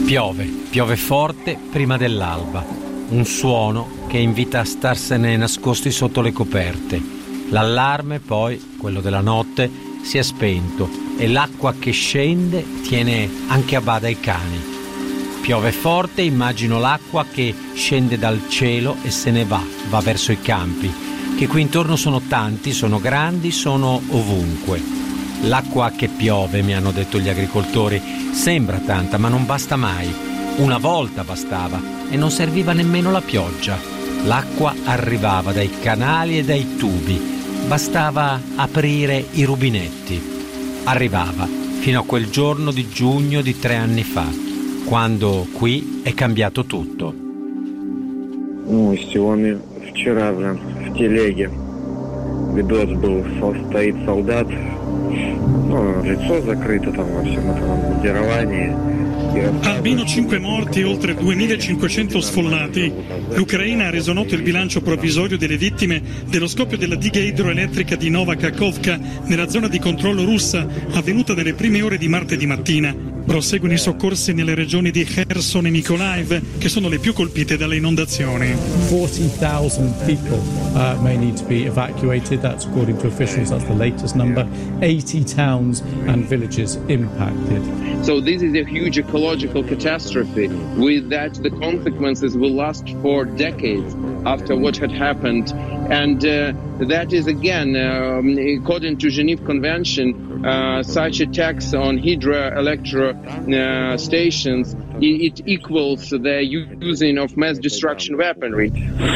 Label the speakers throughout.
Speaker 1: Piove forte prima dell'alba. Un suono che invita a starsene nascosti sotto le coperte. L'allarme poi, quello della notte, si è spento e l'acqua che scende tiene anche a bada i cani. Piove forte, immagino l'acqua che scende dal cielo e se ne va verso i campi, che qui intorno sono tanti, sono grandi, sono ovunque. L'acqua che piove, mi hanno detto gli agricoltori, sembra tanta, ma non basta mai. Una volta bastava e non serviva nemmeno la pioggia. L'acqua arrivava dai canali e dai tubi. Bastava aprire i rubinetti. Arrivava fino a quel giorno di giugno di 3 anni fa, quando qui è cambiato tutto.
Speaker 2: Сегодня, вчера, в телеге. Видос был, стоит солдат. Лицо закрыто там во всем этом обмундировании.
Speaker 3: Almeno 5 morti e oltre 2500 sfollati. L'Ucraina ha reso noto il bilancio provvisorio delle vittime dello scoppio della diga idroelettrica di Nova Kakhovka nella zona di controllo russa, avvenuta nelle prime ore di martedì mattina. Proseguono i soccorsi nelle regioni di Kherson e Mykolaiv, che sono le più colpite dalle inondazioni.
Speaker 4: 40,000 people may need to be evacuated. That's according to officials. That's the latest number. 80 towns and villages impacted.
Speaker 5: So this is a huge ecological catastrophe. With that, the consequences will last for decades after what had happened. And that is, again, according to Geneva Convention, such attacks on hydroelectric stations, it equals the using of mass destruction weaponry.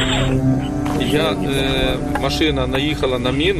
Speaker 6: Машина наїхала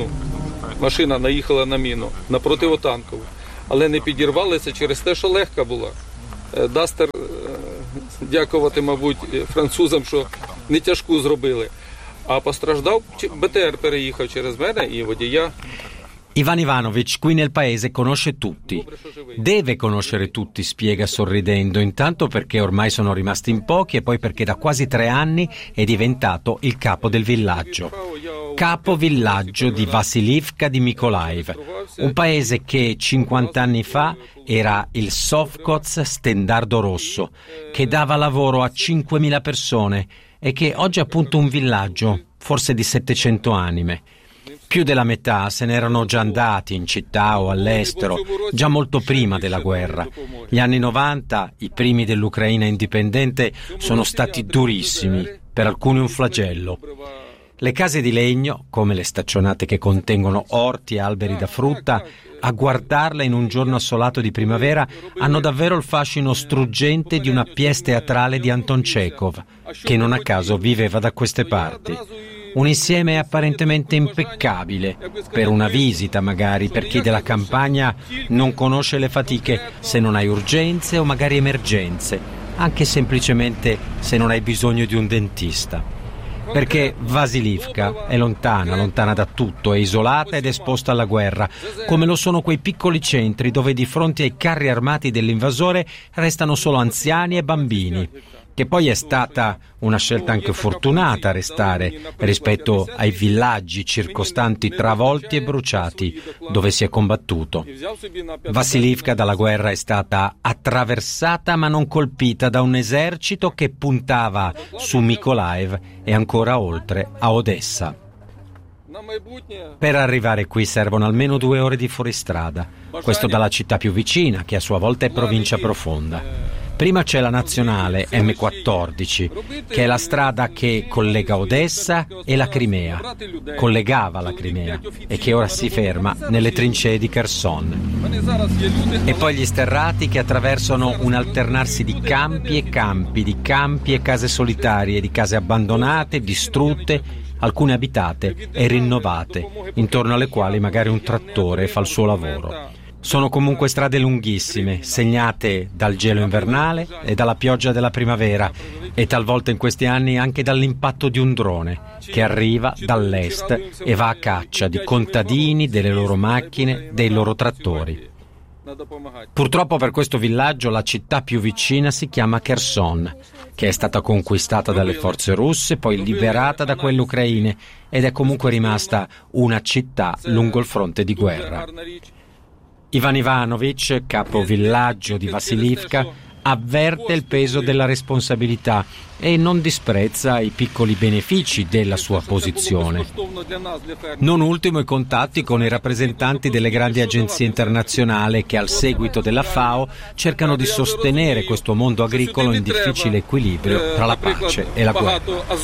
Speaker 6: на міну, на противотанкову, але не підірвалися через те, що легка була. Дастер, дякувати, мабуть, французам, що не тяжку зробили. А постраждав, БТР переїхав через мене і водія.
Speaker 1: Ivan Ivanovic qui nel paese conosce tutti. Deve conoscere tutti, spiega sorridendo, intanto perché ormai sono rimasti in pochi e poi perché da quasi 3 anni è diventato il capo del villaggio. Capo villaggio di Vassilivka di Mykolaiv, un paese che 50 anni fa era il Sovkhoz Stendardo Rosso, che dava lavoro a 5.000 persone e che oggi è appunto un villaggio, forse di 700 anime. Più della metà se n'erano già andati in città o all'estero, già molto prima della guerra. Gli anni 90, i primi dell'Ucraina indipendente, sono stati durissimi, per alcuni un flagello. Le case di legno, come le staccionate che contengono orti e alberi da frutta, a guardarle in un giorno assolato di primavera hanno davvero il fascino struggente di una pièce teatrale di Anton Chekhov, che non a caso viveva da queste parti. Un insieme apparentemente impeccabile, per una visita magari, per chi della campagna non conosce le fatiche se non hai urgenze o magari emergenze, anche semplicemente se non hai bisogno di un dentista. Perché Vassilivka è lontana da tutto, è isolata ed esposta alla guerra, come lo sono quei piccoli centri dove di fronte ai carri armati dell'invasore restano solo anziani e bambini. Che poi è stata una scelta anche fortunata restare rispetto ai villaggi circostanti travolti e bruciati dove si è combattuto. Vassilivka dalla guerra è stata attraversata ma non colpita da un esercito che puntava su Mykolaiv e ancora oltre a Odessa. Per arrivare qui servono almeno 2 ore di fuoristrada, questo dalla città più vicina, che a sua volta è provincia profonda. Prima c'è la nazionale M14, che è la strada che collega Odessa e la Crimea, collegava la Crimea e che ora si ferma nelle trincee di Kherson. E poi gli sterrati che attraversano un alternarsi di campi e campi, di campi e case solitarie, di case abbandonate, distrutte, alcune abitate e rinnovate, intorno alle quali magari un trattore fa il suo lavoro. Sono comunque strade lunghissime, segnate dal gelo invernale e dalla pioggia della primavera e talvolta in questi anni anche dall'impatto di un drone che arriva dall'est e va a caccia di contadini, delle loro macchine, dei loro trattori. Purtroppo per questo villaggio la città più vicina si chiama Kherson, che è stata conquistata dalle forze russe, poi liberata da quelle ucraine ed è comunque rimasta una città lungo il fronte di guerra. Ivan Ivanovic, capo villaggio di Vassilivka, avverte il peso della responsabilità e non disprezza i piccoli benefici della sua posizione. Non ultimo i contatti con i rappresentanti delle grandi agenzie internazionali che al seguito della FAO cercano di sostenere questo mondo agricolo in difficile equilibrio tra la pace e la guerra.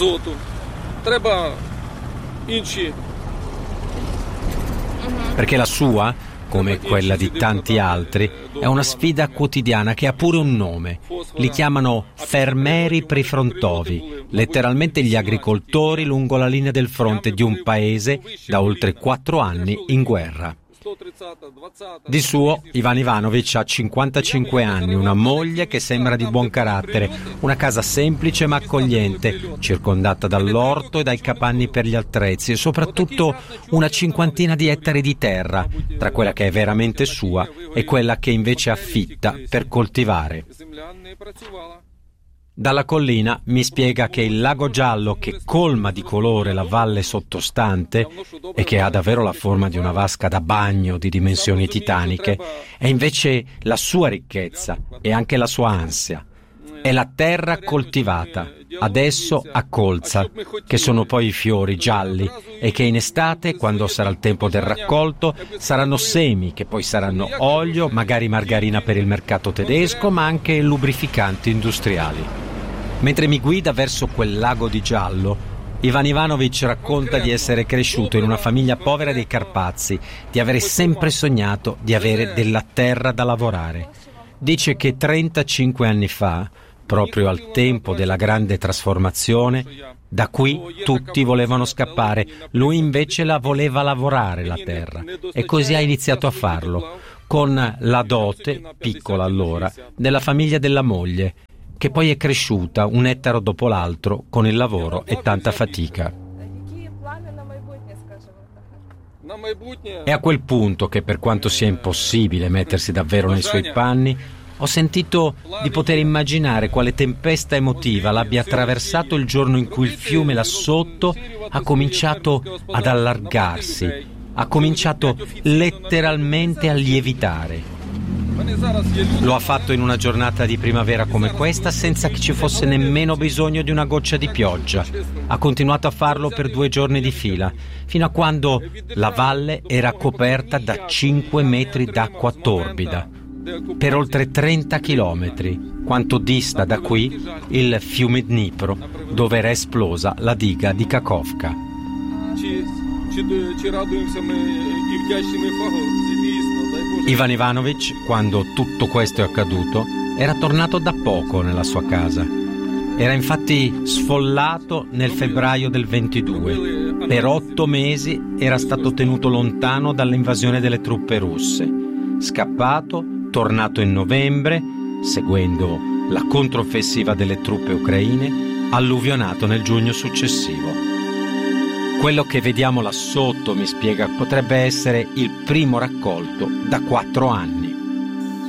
Speaker 1: Perché la sua, come quella di tanti altri, è una sfida quotidiana che ha pure un nome. Li chiamano fermieri prefrontovi, letteralmente gli agricoltori lungo la linea del fronte di un paese da oltre 4 anni in guerra. Di suo, Ivan Ivanovic ha 55 anni, una moglie che sembra di buon carattere, una casa semplice ma accogliente, circondata dall'orto e dai capanni per gli attrezzi e soprattutto una 50ina di ettari di terra, tra quella che è veramente sua e quella che invece affitta per coltivare. Dalla collina mi spiega che il lago giallo che colma di colore la valle sottostante e che ha davvero la forma di una vasca da bagno di dimensioni titaniche è invece la sua ricchezza e anche la sua ansia. È la terra coltivata, adesso a colza, che sono poi i fiori gialli e che in estate, quando sarà il tempo del raccolto, saranno semi che poi saranno olio, magari margarina per il mercato tedesco, ma anche lubrificanti industriali. Mentre mi guida verso quel lago di giallo, Ivan Ivanovic racconta di essere cresciuto in una famiglia povera dei Carpazi, di avere sempre sognato di avere della terra da lavorare. Dice che 35 anni fa, proprio al tempo della grande trasformazione, da qui tutti volevano scappare, lui invece la voleva lavorare la terra e così ha iniziato a farlo, con la dote, piccola allora, della famiglia della moglie, che poi è cresciuta un ettaro dopo l'altro con il lavoro e tanta fatica. È a quel punto che, per quanto sia impossibile mettersi davvero nei suoi panni, ho sentito di poter immaginare quale tempesta emotiva l'abbia attraversato il giorno in cui il fiume là sotto ha cominciato ad allargarsi, ha cominciato letteralmente a lievitare. Lo ha fatto in una giornata di primavera come questa senza che ci fosse nemmeno bisogno di una goccia di pioggia. Ha continuato a farlo per 2 giorni di fila, fino a quando la valle era coperta da 5 metri d'acqua torbida. Per oltre 30 chilometri, quanto dista da qui il fiume Dnipro, dove era esplosa la diga di Kakhovka. Ivan Ivanovic, quando tutto questo è accaduto, era tornato da poco nella sua casa. Era infatti sfollato nel febbraio del 22. Per 8 mesi era stato tenuto lontano dall'invasione delle truppe russe. Scappato, tornato in novembre, seguendo la controffensiva delle truppe ucraine, alluvionato nel giugno successivo. Quello che vediamo là sotto, mi spiega, potrebbe essere il primo raccolto da 4 anni.